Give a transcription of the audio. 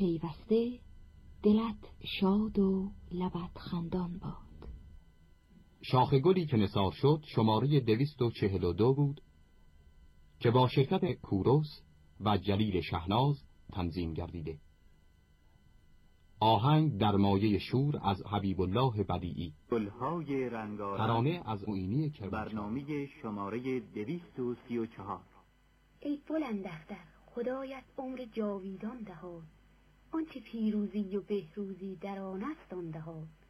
پیوسته، دلت شاد و لبت خندان باد. شاخ گلی که نثار شد شماره 242 بود که با شرکت کوروس و جلیل شهناز تنظیم گردیده. آهنگ در مایه شور از حبیب الله بدیعی. گلهای رنگارنگ. ترانه از معینی کرمانشاه. برنامه شماره 234. ای بلند دفتر، خدایت عمر جاویدان دهاد، آنچه پیروزی و بهروزی در آن است آن دهاد.